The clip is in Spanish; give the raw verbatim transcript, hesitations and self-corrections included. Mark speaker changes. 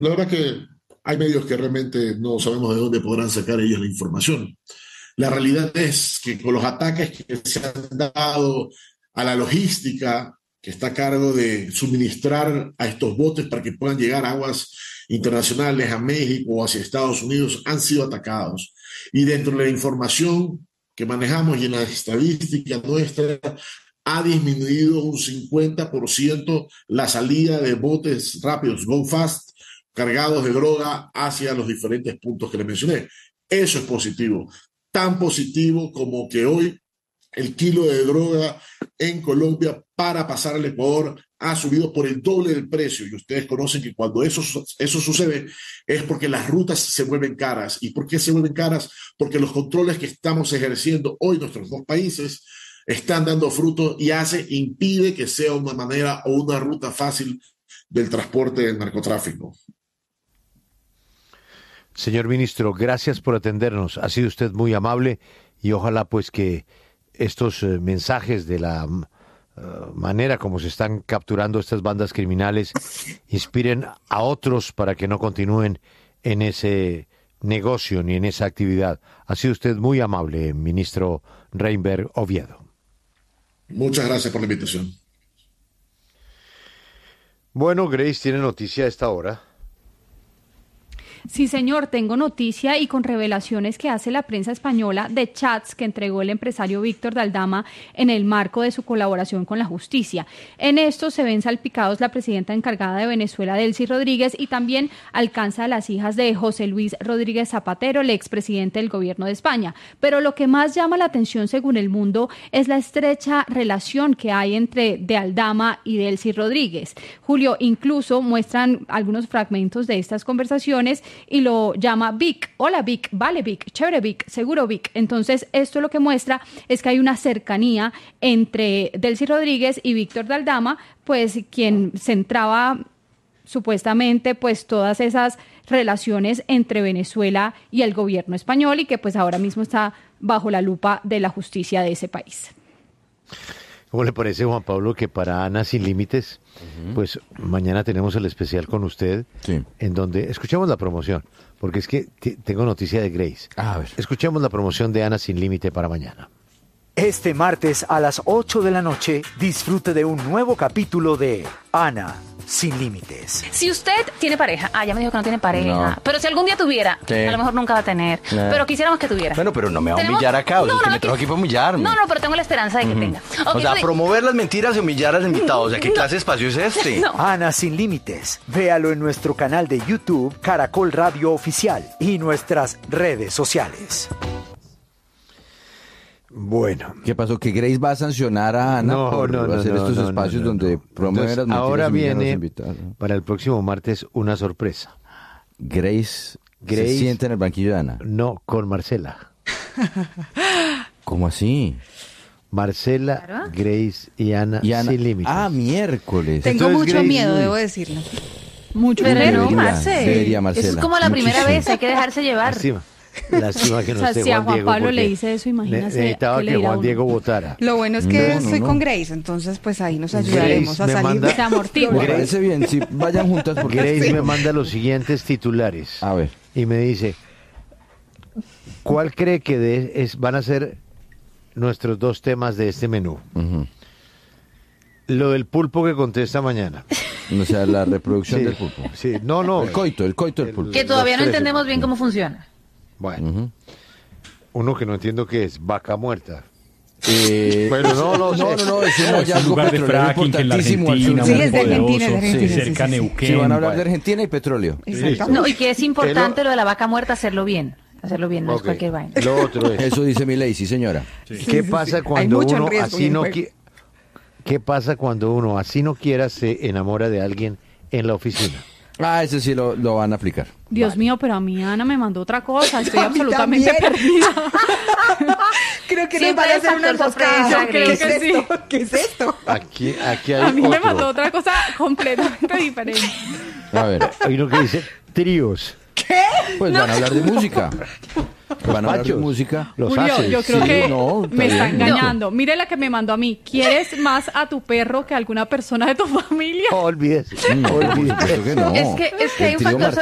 Speaker 1: La verdad que hay medios que realmente no sabemos de dónde podrán sacar ellos la información. La realidad es que con los ataques que se han dado a la logística que está a cargo de suministrar a estos botes para que puedan llegar a aguas internacionales, a México o hacia Estados Unidos, han sido atacados. Y dentro de la información que manejamos y en la estadística nuestra, ha disminuido un cincuenta por ciento la salida de botes rápidos, go fast, cargados de droga hacia los diferentes puntos que le mencioné. Eso es positivo. Tan positivo como que hoy el kilo de droga en Colombia para pasar al Ecuador ha subido por el doble del precio. Y ustedes conocen que cuando eso, eso sucede es porque las rutas se vuelven caras. ¿Y por qué se vuelven caras? Porque los controles que estamos ejerciendo hoy en nuestros dos países están dando fruto y hace, impide que sea una manera o una ruta fácil del transporte del narcotráfico.
Speaker 2: Señor ministro, gracias por atendernos. Ha sido usted muy amable y ojalá pues que estos eh, mensajes de la uh, manera como se están capturando estas bandas criminales inspiren a otros para que no continúen en ese negocio ni en esa actividad. Ha sido usted muy amable, ministro Reinberg Oviedo.
Speaker 1: Muchas gracias por la invitación.
Speaker 2: Bueno, Grace tiene noticia a esta hora.
Speaker 3: Sí, señor, tengo noticia y con revelaciones que hace la prensa española de chats que entregó el empresario Víctor de Aldama en el marco de su colaboración con la justicia. En esto se ven salpicados la presidenta encargada de Venezuela, Delcy Rodríguez, y también alcanza a las hijas de José Luis Rodríguez Zapatero, el expresidente del gobierno de España. Pero lo que más llama la atención, según El Mundo, es la estrecha relación que hay entre de Aldama y Delcy Rodríguez. Julio, incluso muestran algunos fragmentos de estas conversaciones y lo llama Vic. Hola Vic, vale Vic, chévere Vic, seguro Vic. Entonces esto lo que muestra es que hay una cercanía entre Delcy Rodríguez y Víctor de Aldama, pues quien centraba supuestamente pues todas esas relaciones entre Venezuela y el gobierno español y que pues ahora mismo está bajo la lupa de la justicia de ese país.
Speaker 2: ¿Cómo le parece, Juan Pablo, que para Ana Sin Límites, uh-huh. pues mañana tenemos el especial con usted, sí. en donde escuchemos la promoción, porque es que t- tengo noticia de Grace.
Speaker 4: A ver.
Speaker 2: Escuchemos la promoción de Ana Sin Límite para mañana.
Speaker 5: Este martes a las ocho de la noche, disfrute de un nuevo capítulo de Ana Sin Límites.
Speaker 6: Si usted tiene pareja, ah, ya me dijo que no tiene pareja, no. pero si algún día tuviera, sí. a lo mejor nunca va a tener, no. pero quisiéramos que tuviera.
Speaker 4: Bueno, pero no me va a humillar acá, o sea, no, no, que me trajo aquí para humillarme.
Speaker 6: No, no, pero tengo la esperanza de que uh-huh. tenga. Okay,
Speaker 4: o sea,
Speaker 6: sí.
Speaker 4: promover las mentiras y humillar a los invitados, o sea, ¿qué no. clase de espacio es este?
Speaker 5: No. Ana Sin Límites, véalo en nuestro canal de YouTube, Caracol Radio Oficial, y nuestras redes sociales.
Speaker 2: Bueno.
Speaker 7: ¿Qué pasó? ¿Que Grace va a sancionar a Ana
Speaker 2: no,
Speaker 7: por
Speaker 2: no, no,
Speaker 7: hacer
Speaker 2: no,
Speaker 7: estos
Speaker 2: no,
Speaker 7: espacios
Speaker 2: no, no,
Speaker 7: donde
Speaker 2: no.
Speaker 7: promueven las mentiras?
Speaker 2: Ahora viene
Speaker 7: ¿no?
Speaker 2: para el próximo martes una sorpresa.
Speaker 7: Grace,
Speaker 2: Grace
Speaker 7: se sienta en el banquillo de Ana.
Speaker 2: No, con Marcela.
Speaker 7: ¿Cómo así?
Speaker 2: Marcela, ¿claro? Grace y Ana,
Speaker 7: y Ana Sin Límites. Ah, miércoles.
Speaker 8: Tengo
Speaker 2: Entonces,
Speaker 8: mucho
Speaker 2: Grace,
Speaker 8: miedo,
Speaker 2: uy.
Speaker 8: debo decirlo.
Speaker 3: Mucho
Speaker 7: debería,
Speaker 3: no,
Speaker 7: Marce. Debería, Marcela.
Speaker 6: Eso es como la
Speaker 7: Muchísimo.
Speaker 6: primera vez, hay que dejarse llevar.
Speaker 2: Lástima. Lástima que no
Speaker 3: o sea,
Speaker 2: esté
Speaker 3: si a
Speaker 2: Juan
Speaker 3: Juan
Speaker 2: Diego.
Speaker 3: Pablo le dice eso, imagínate.
Speaker 2: Necesitaba
Speaker 3: que,
Speaker 2: que Juan Diego votara.
Speaker 8: Lo bueno es que
Speaker 7: no, no,
Speaker 8: estoy
Speaker 7: no.
Speaker 8: con Grace, entonces pues ahí nos ayudaremos
Speaker 2: Grace
Speaker 8: a
Speaker 2: me
Speaker 8: salir.
Speaker 2: manda-
Speaker 3: Se amortigua.
Speaker 7: Me parece bien, si vayan juntas. Porque
Speaker 2: Grace
Speaker 7: sí.
Speaker 2: me manda los siguientes titulares.
Speaker 7: A ver.
Speaker 2: Y me dice, ¿cuál cree que de- es, van a ser nuestros dos temas de este menú?
Speaker 7: Uh-huh.
Speaker 2: Lo del pulpo que contesta mañana.
Speaker 7: O sea, la reproducción
Speaker 2: Sí,
Speaker 7: del pulpo.
Speaker 2: Sí, no, no.
Speaker 7: El coito, el coito del pulpo.
Speaker 6: Que todavía no
Speaker 2: Los tres,
Speaker 6: entendemos bien cómo funciona.
Speaker 2: Bueno,
Speaker 7: Uh-huh.
Speaker 2: uno que no entiendo qué es, vaca muerta.
Speaker 7: Eh,
Speaker 2: Bueno, no, no,
Speaker 7: no, no, no, es un
Speaker 9: Es un
Speaker 7: hallazgo
Speaker 9: lugar de
Speaker 7: petrolero
Speaker 9: fracking que en la
Speaker 7: importantísimo al
Speaker 9: Argentina,
Speaker 7: sur.
Speaker 8: Sí, es de Argentina, es de Argentina,
Speaker 9: sí,
Speaker 8: sí,
Speaker 9: cerca
Speaker 8: sí,
Speaker 9: de
Speaker 8: sí.
Speaker 9: Neuquén.
Speaker 7: Si van a hablar
Speaker 2: Bueno.
Speaker 7: de Argentina y petróleo.
Speaker 8: Exacto.
Speaker 6: No, y que es importante
Speaker 2: Pero-
Speaker 6: lo de la vaca muerta, hacerlo bien. Hacerlo bien, no
Speaker 2: Ok.
Speaker 6: es cualquier vaina.
Speaker 2: Lo otro es,
Speaker 7: Eso dice mi ley, sí señora.
Speaker 2: ¿qué
Speaker 8: Sí, sí,
Speaker 2: pasa
Speaker 8: sí.
Speaker 2: cuando
Speaker 8: Hay mucho
Speaker 2: uno
Speaker 8: riesgo
Speaker 2: así
Speaker 8: en
Speaker 2: no
Speaker 8: juego.
Speaker 2: qui- ¿Qué pasa cuando uno así no quiera se enamora de alguien en la oficina?
Speaker 7: Ah, ese sí lo, lo van a aplicar.
Speaker 3: Dios mío, pero a mí Ana me mandó otra cosa. Estoy absolutamente perdida.
Speaker 8: Creo que nos
Speaker 6: Siempre
Speaker 8: van a
Speaker 6: hay
Speaker 8: hacer una
Speaker 6: factor
Speaker 8: emboscada.
Speaker 6: sorpresa,
Speaker 8: ¿Qué es
Speaker 3: Grace.
Speaker 8: esto? ¿Qué es esto?
Speaker 2: Aquí, aquí hay
Speaker 3: A mí me
Speaker 2: otro.
Speaker 3: mandó otra cosa completamente diferente.
Speaker 7: A ver,
Speaker 2: Hay uno que dice tríos.
Speaker 7: pues van a hablar de música. Van a hablar de
Speaker 2: machos.
Speaker 7: música.
Speaker 2: Los
Speaker 3: Julio,
Speaker 2: haces.
Speaker 3: yo creo
Speaker 7: Sí,
Speaker 3: que
Speaker 7: no, está
Speaker 3: me está
Speaker 7: bien.
Speaker 3: engañando. Mire la que me mandó a mí. ¿Quieres más a tu perro que a alguna persona de tu familia?
Speaker 2: No olvides.
Speaker 7: No, por
Speaker 2: olvides.
Speaker 7: supuesto que no.
Speaker 6: Es que, es que hay
Speaker 7: El
Speaker 6: un
Speaker 7: trío
Speaker 6: factor